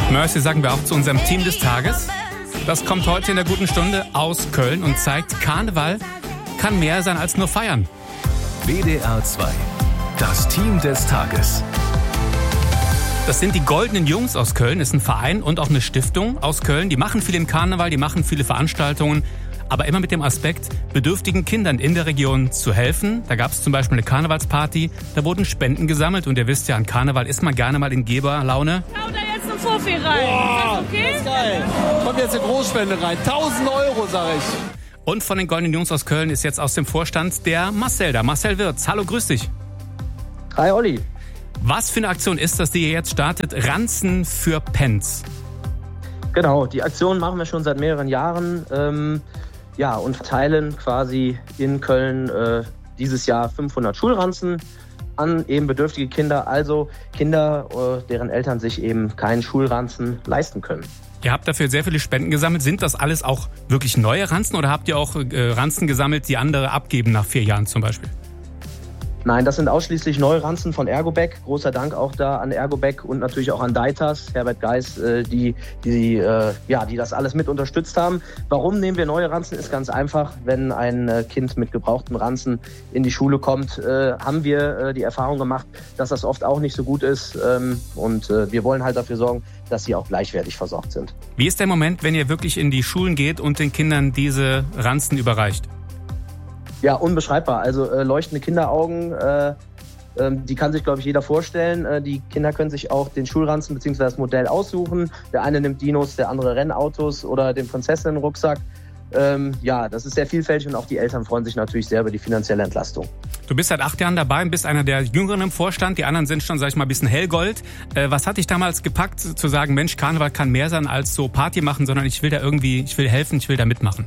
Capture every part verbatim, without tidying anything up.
Mercy sagen wir auch zu unserem Team des Tages. Das kommt heute in der guten Stunde aus Köln und zeigt, Karneval kann mehr sein als nur feiern. W D R zwei, das Team des Tages. Das sind die Goldenen Jungs aus Köln, ist ein Verein und auch eine Stiftung aus Köln. Die machen viel im Karneval, die machen viele Veranstaltungen, aber immer mit dem Aspekt, bedürftigen Kindern in der Region zu helfen. Da gab es zum Beispiel eine Karnevalsparty, da wurden Spenden gesammelt und ihr wisst ja, an Karneval ist man gerne mal in Geberlaune. Hau da jetzt eine Fuffi rein. Boah, ist das okay? Das ist geil. Kommt jetzt eine Großspende rein. tausend Euro, sag ich. Und von den Goldenen Jungs aus Köln ist jetzt aus dem Vorstand der Marcel da. Marcel Wirz, hallo, grüß dich. Hi Olli. Was für eine Aktion ist das, die ihr jetzt startet? Ranzen für Pens. Genau, die Aktion machen wir schon seit mehreren Jahren. Ähm, ja, und verteilen quasi in Köln äh, dieses Jahr fünfhundert Schulranzen an eben bedürftige Kinder. Also Kinder, äh, deren Eltern sich eben keinen Schulranzen leisten können. Ihr habt dafür sehr viele Spenden gesammelt. Sind das alles auch wirklich neue Ranzen oder habt ihr auch äh, Ranzen gesammelt, die andere abgeben nach vier Jahren zum Beispiel? Nein, das sind ausschließlich neue Ranzen von Ergobeck. Großer Dank auch da an Ergobeck und natürlich auch an Deitas, Herbert Geis, äh, die, die, äh, ja, die das alles mit unterstützt haben. Warum nehmen wir neue Ranzen? Ist ganz einfach. Wenn ein äh, Kind mit gebrauchten Ranzen in die Schule kommt, äh, haben wir äh, die Erfahrung gemacht, dass das oft auch nicht so gut ist. Ähm, und äh, wir wollen halt dafür sorgen, dass sie auch gleichwertig versorgt sind. Wie ist der Moment, wenn ihr wirklich in die Schulen geht und den Kindern diese Ranzen überreicht? Ja, unbeschreibbar. Also äh, leuchtende Kinderaugen, äh, äh, die kann sich, glaube ich, jeder vorstellen. Äh, die Kinder können sich auch den Schulranzen bzw. das Modell aussuchen. Der eine nimmt Dinos, der andere Rennautos oder den Prinzessinnenrucksack. Ähm, ja, das ist sehr vielfältig und auch die Eltern freuen sich natürlich sehr über die finanzielle Entlastung. Du bist seit acht Jahren dabei und bist einer der Jüngeren im Vorstand. Die anderen sind schon, sag ich mal, ein bisschen hellgold. Äh, was hat dich damals gepackt, zu sagen, Mensch, Karneval kann mehr sein als so Party machen, sondern ich will da irgendwie, ich will helfen, ich will da mitmachen?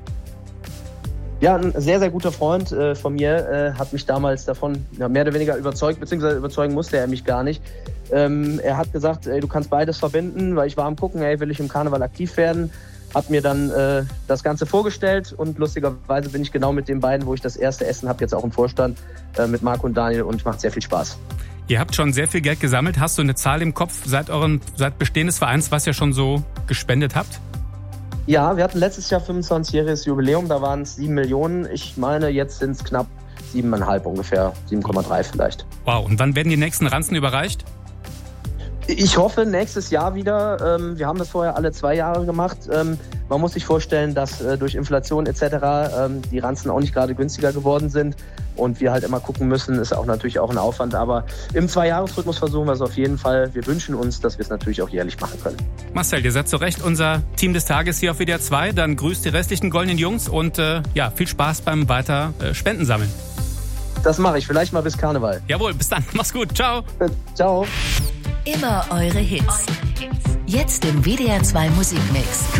Ja, ein sehr, sehr guter Freund äh, von mir äh, hat mich damals davon ja, mehr oder weniger überzeugt, beziehungsweise überzeugen musste er mich gar nicht. Ähm, er hat gesagt, ey, du kannst beides verbinden, weil ich war am Gucken, ey, will ich im Karneval aktiv werden. Hab mir dann äh, das Ganze vorgestellt und lustigerweise bin ich genau mit den beiden, wo ich das erste Essen habe, jetzt auch im Vorstand äh, mit Marco und Daniel und macht sehr viel Spaß. Ihr habt schon sehr viel Geld gesammelt. Hast du eine Zahl im Kopf seit eurem seit Bestehen des Vereins, was ihr schon so gespendet habt? Ja, wir hatten letztes Jahr fünfundzwanzigjähriges Jubiläum, da waren es sieben Millionen. Ich meine, jetzt sind es knapp siebeneinhalb ungefähr, sieben Komma drei vielleicht. Wow, und wann werden die nächsten Ranzen überreicht? Ich hoffe, nächstes Jahr wieder. Ähm, wir haben das vorher alle zwei Jahre gemacht. Ähm, man muss sich vorstellen, dass äh, durch Inflation et cetera ähm, die Ranzen auch nicht gerade günstiger geworden sind. Und wir halt immer gucken müssen, ist auch natürlich auch ein Aufwand. Aber im Zwei-Jahres-Rhythmus versuchen wir es auf jeden Fall. Wir wünschen uns, dass wir es natürlich auch jährlich machen können. Marcel, ihr seid zu Recht unser Team des Tages hier auf W D R zwei. Dann grüßt die restlichen Goldenen Jungs und äh, ja, viel Spaß beim weiter äh, Spenden sammeln. Das mache ich. Vielleicht mal bis Karneval. Jawohl, bis dann. Mach's gut. Ciao. Ciao. Immer eure Hits. Jetzt im W D R zwei Musikmix.